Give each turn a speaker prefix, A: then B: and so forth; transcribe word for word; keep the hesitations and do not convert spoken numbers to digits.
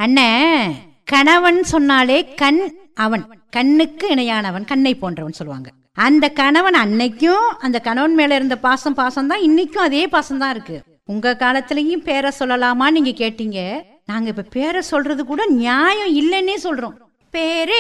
A: அண்ணே, கணவன் சொன்னாலே கண் அவன், கண்ணுக்கு இணையானவன், கண்ணை போன்றவன் சொல்லுவாங்க. அந்த கணவன் அன்னைக்கும் அந்த கணவன் மேல இருந்த பாசம் பாசம் தான் இன்னைக்கும் அதே பாசம் தான் இருக்கு. உங்க காலத்திலயும் பேரை சொல்லலாமா நீங்க கேட்டீங்க. நாங்க இப்ப பேரை சொல்றது கூட நியாயம் இல்லைன்னே சொல்றோம். பேரே